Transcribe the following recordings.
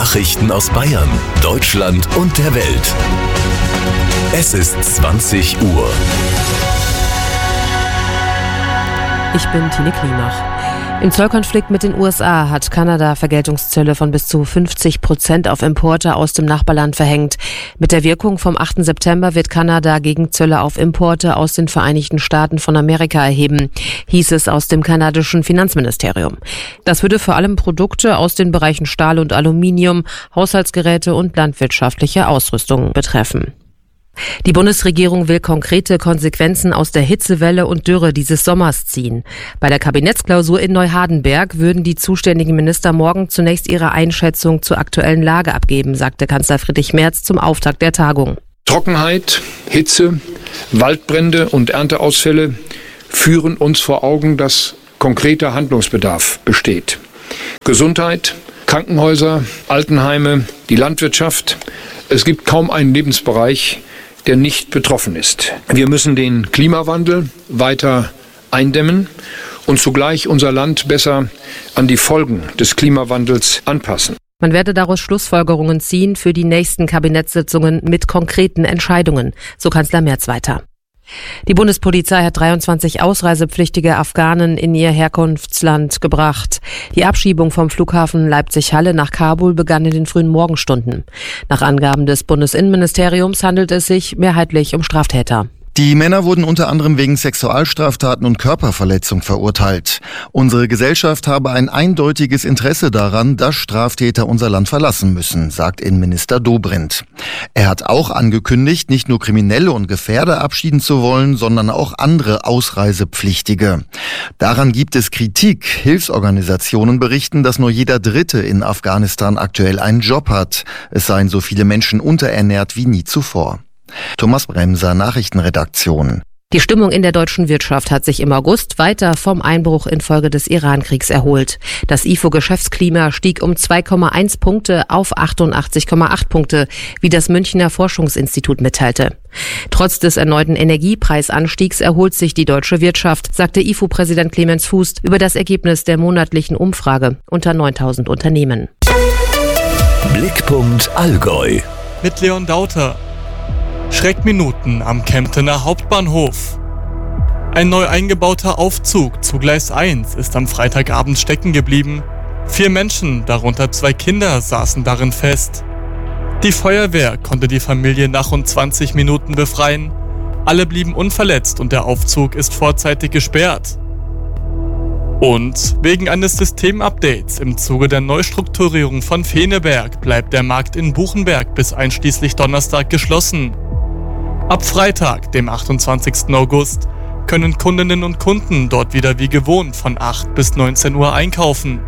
Nachrichten aus Bayern, Deutschland und der Welt. Es ist 20 Uhr. Ich bin Tine Klimach. Im Zollkonflikt mit den USA hat Kanada Vergeltungszölle von bis zu 50% auf Importe aus dem Nachbarland verhängt. Mit der Wirkung vom 8. September wird Kanada Gegenzölle auf Importe aus den Vereinigten Staaten von Amerika erheben, hieß es aus dem kanadischen Finanzministerium. Das würde vor allem Produkte aus den Bereichen Stahl und Aluminium, Haushaltsgeräte und landwirtschaftliche Ausrüstung betreffen. Die Bundesregierung will konkrete Konsequenzen aus der Hitzewelle und Dürre dieses Sommers ziehen. Bei der Kabinettsklausur in Neuhardenberg würden die zuständigen Minister morgen zunächst ihre Einschätzung zur aktuellen Lage abgeben, sagte Kanzler Friedrich Merz zum Auftakt der Tagung. Trockenheit, Hitze, Waldbrände und Ernteausfälle führen uns vor Augen, dass konkreter Handlungsbedarf besteht. Gesundheit, Krankenhäuser, Altenheime, die Landwirtschaft. Es gibt kaum einen Lebensbereich, der nicht betroffen ist. Wir müssen den Klimawandel weiter eindämmen und zugleich unser Land besser an die Folgen des Klimawandels anpassen. Man werde daraus Schlussfolgerungen ziehen für die nächsten Kabinettssitzungen mit konkreten Entscheidungen, so Kanzler Merz weiter. Die Bundespolizei hat 23 ausreisepflichtige Afghanen in ihr Herkunftsland gebracht. Die Abschiebung vom Flughafen Leipzig-Halle nach Kabul begann in den frühen Morgenstunden. Nach Angaben des Bundesinnenministeriums handelt es sich mehrheitlich um Straftäter. Die Männer wurden unter anderem wegen Sexualstraftaten und Körperverletzung verurteilt. Unsere Gesellschaft habe ein eindeutiges Interesse daran, dass Straftäter unser Land verlassen müssen, sagt Innenminister Dobrindt. Er hat auch angekündigt, nicht nur Kriminelle und Gefährder abschieden zu wollen, sondern auch andere Ausreisepflichtige. Daran gibt es Kritik. Hilfsorganisationen berichten, dass nur jeder Dritte in Afghanistan aktuell einen Job hat. Es seien so viele Menschen unterernährt wie nie zuvor. Thomas Bremser, Nachrichtenredaktion. Die Stimmung in der deutschen Wirtschaft hat sich im August weiter vom Einbruch infolge des Iran-Kriegs erholt. Das IFO-Geschäftsklima stieg um 2,1 Punkte auf 88,8 Punkte, wie das Münchner Forschungsinstitut mitteilte. Trotz des erneuten Energiepreisanstiegs erholt sich die deutsche Wirtschaft, sagte IFO-Präsident Clemens Fuß über das Ergebnis der monatlichen Umfrage unter 9000 Unternehmen. Blickpunkt Allgäu. Mit Leon Dauter. Schreckminuten am Kemptener Hauptbahnhof. Ein neu eingebauter Aufzug zu Gleis 1 ist am Freitagabend stecken geblieben. 4 Menschen, darunter 2 Kinder, saßen darin fest. Die Feuerwehr konnte die Familie nach rund 20 Minuten befreien. Alle blieben unverletzt und der Aufzug ist vorzeitig gesperrt. Und wegen eines Systemupdates im Zuge der Neustrukturierung von Feneberg bleibt der Markt in Buchenberg bis einschließlich Donnerstag geschlossen. Ab Freitag, dem 28. August, können Kundinnen und Kunden dort wieder wie gewohnt von 8 bis 19 Uhr einkaufen.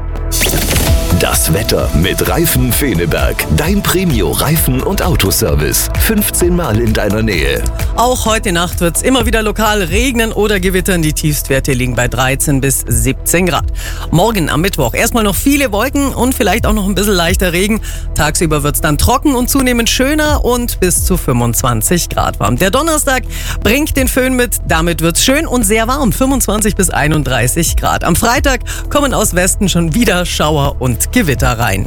Das Wetter mit Reifen Feneberg. Dein Premio-Reifen- und Autoservice. 15 Mal in deiner Nähe. Auch heute Nacht wird es immer wieder lokal regnen oder gewittern. Die Tiefstwerte liegen bei 13 bis 17 Grad. Morgen am Mittwoch erstmal noch viele Wolken und vielleicht auch noch ein bisschen leichter Regen. Tagsüber wird es dann trocken und zunehmend schöner und bis zu 25 Grad warm. Der Donnerstag bringt den Föhn mit. Damit wird es schön und sehr warm. 25 bis 31 Grad. Am Freitag kommen aus Westen schon wieder Schauer und Gewitter rein.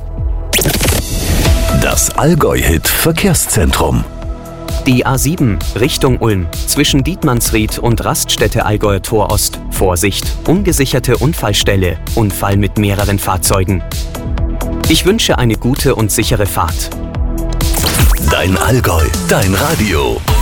Das Allgäu-Hit Verkehrszentrum. Die A7 Richtung Ulm zwischen Dietmannsried und Raststätte Allgäuer Tor Ost. Vorsicht, ungesicherte Unfallstelle, Unfall mit mehreren Fahrzeugen. Ich wünsche eine gute und sichere Fahrt. Dein Allgäu, dein Radio.